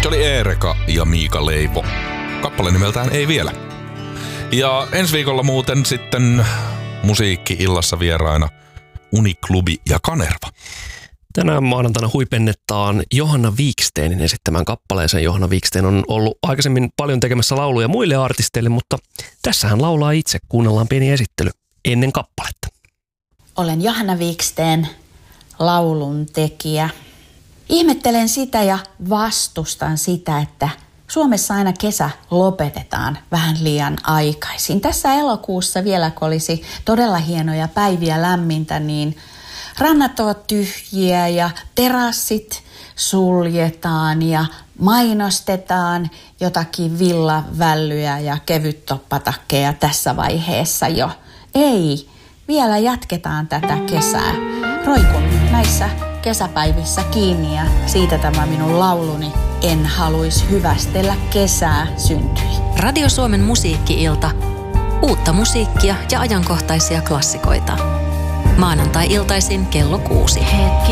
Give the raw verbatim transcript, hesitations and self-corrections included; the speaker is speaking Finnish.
oli Eereka ja Miika Leivo. Kappale nimeltään Ei vielä. Ja ensi viikolla muuten sitten musiikki-illassa vieraina Uniklubi ja Kanerva. Tänään maanantaina huipennetaan Johanna Wikstenin esittämään kappaleeseen. Johanna Wiksten on ollut aikaisemmin paljon tekemässä lauluja muille artisteille, mutta tässä hän laulaa itse. Kuunnellaan pieni esittely ennen kappaletta. Olen Johanna Wiksten, laulun tekijä. Ihmettelen sitä ja vastustan sitä, että Suomessa aina kesä lopetetaan vähän liian aikaisin. Tässä elokuussa vielä, kun olisi todella hienoja päiviä lämmintä, niin rannat ovat tyhjiä ja terassit suljetaan ja mainostetaan jotakin villavällyjä ja kevyttoppatakkeja tässä vaiheessa jo. Ei, vielä jatketaan tätä kesää. Roikun näissä kesäpäivissä kiinni ja siitä tämä minun lauluni En haluis hyvästellä kesää syntyi. Radio Suomen musiikki-ilta. Uutta musiikkia ja ajankohtaisia klassikoita. Maanantai-iltaisin kello kuusi. Hetki.